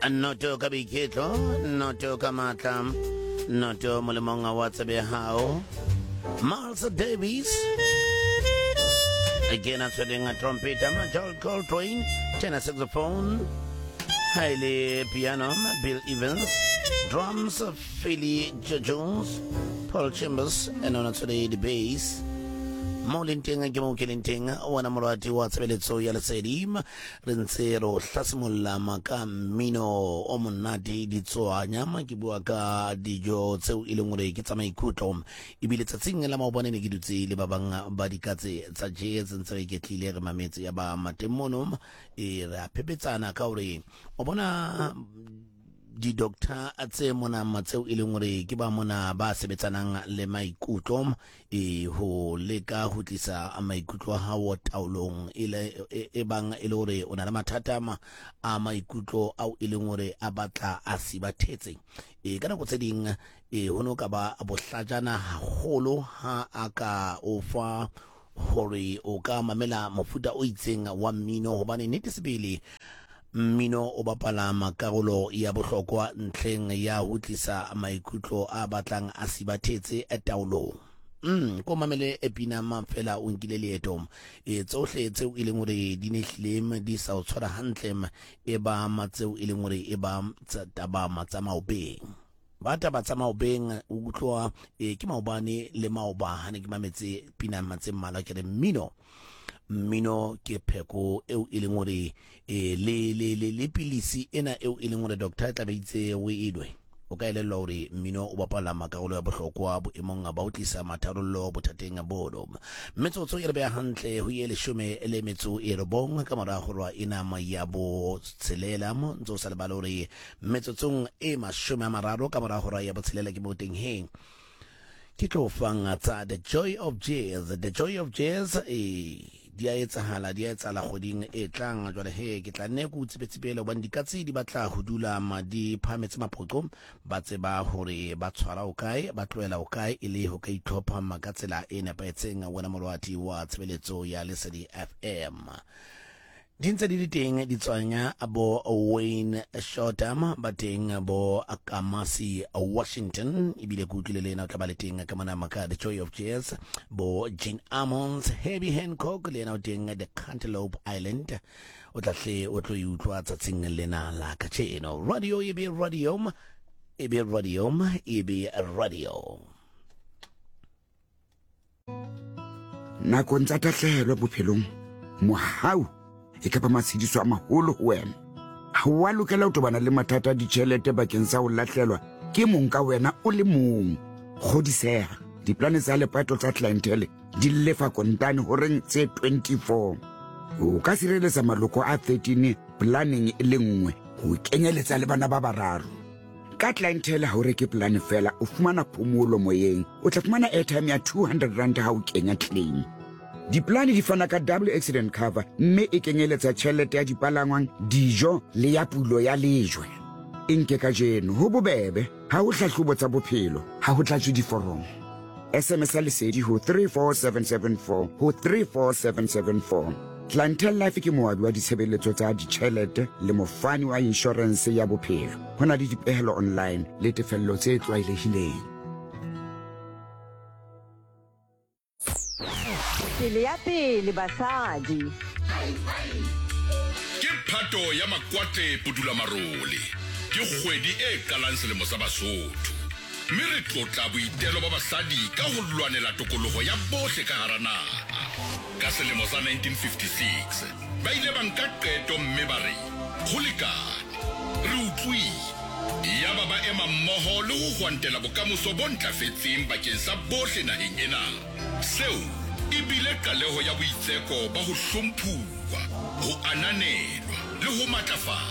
Noto kabiketlo, noto kamata, noto mulimonga watsabe hao. Miles Davis. Again, I'm setting a trumpeter, Joel Coltrane, tenor saxophone, Hailey piano, Bill Evans, drums, Philly Jones, Paul Chambers, and on today the bass. Molinting ke mo kelinting wana morati wa tsebeletso ya lesedim re ntse ro hlasimolola maka mmino o monate ditsoanya ma ke bua ka dijo tseo e leng gore ke tsa maikutlo ebile tsatsing la maobane ne ke dutse le ba bang ba dikatse tsa jazz ntse ke tlile re mametse ya ba matemono e ra phepetsana ka gore o bona di doctor a tse mona matseo e leng gore ke ba mona ba sebetsanang le maikutlo ho leka ho tlisa maikutlo ha wa taolong e bang e le gore o na le mathata a maikutlo au e leng gore a batla a sibathetse ka nako tse ding ho no ka ba bohlajana haholo ha aka o fa hore o ka mamela mofuta o itseng wa mmino hobane nete sebele mmino o bapala makarolo ya bohlokwa ntleng ya ho tlisa maikutlo a batlang a sibathetse a taolong ko mamele epina mafela o nkile leeto tsohle tseo e leng gore di nehlile di sa o tshwara hantle e ba matseo e leng gore e ba taba matsamaobeng bata ba tsamaobeng o utlwa ke maobane le maoba hane ke mametse pina matse mmala ke re mmino ke pheko eo e leng gore le pilisi ena eo e leng gore doctor tla beitse o edwe o ka elellwa gore mmino o bapala makarolo ya bohlokwa boemong ba o tlisa matharollo bothateng bodo metsotso e re beya hantle ho ile 10 ka mora go rwa ina ya bo tshelela mo ntse o sa le ba lore metsotsong e 30 ka mora go rwa ya bo tshelela ke boteng he ke tlo fanga tsa the joy of jazz di a etsahala kgoding e tlang jwale he ke tla nne go tsebetsebela ba ndikatsi di batla ho dula madi phametse maphoqo ba tseba hore ba tshwara o kae ba tloela o kae ile ho ka itlhopha makatsela e nepaetseng wena molwati wa tshebeletso ya Lesedi FM dintse di teng di tswanya abo Wayne Shorter bateng abo Akamasi Washington ibile go tlile le na tla ba le teng ka mana maka the joy of jazz bo Gene Ammons Herbie Hancock le na teng the Cantaloupe Island o tla hle o tlo utlwa tsatsing lena la ka tsheno radio e be radio na kontsa tahlelo bophelong mohau e ka ba matshidiso a maholo ho wena ha wa lokela ho tobana le mathata ditjhelete bakeng sa ho lahlelwa ke mong ka wena o le mong kgodiseha diplane tsa lepato tsa clientele di lefa kontane ho reng tse 24 o ka sireletsa maloko a 13 planning e le nngwe ho kenyeletsa le bana ba bararo ka clientele ha o reke plan fela o fumana phomolo moyeng o tla fumana airtime ya 200 rand ha o kenya claim diplane di fana ka double accident cover mme e kenyeletsa tjhelete ya dipalangwang dijo le ya pulo ya lejwe nke ka jeno ho bobebe ha o hlahlobo tsa bophelo ha ho tlatswe diforomo SMS Lesedi ho 34774 Clientele Life ke moabi wa ditshebeletso tsa ditjhelete le mofani wa insurance ya bophelo hona le dipehelo online le tefello tse tlwaelehileng Pele ya pele basadi ke phato ya makwatle pudula marole ke kgwedi e kalang selemo sa Basotho mme re tlotla boitelo ba basadi ka ho lwanela tokoloho ya bohle ka hara naha ka selemo sa 1956 ba ile ba nka qeto mme ba re ho lekane re utlwile ya ba ema mmoho le ho hwantela bokamoso bo ntlafetseng bakeng sa bohle naheng ena seo ibile kaleho ya boitseko ba ho hlomphuwa ho ananelwa le ho matlafatsa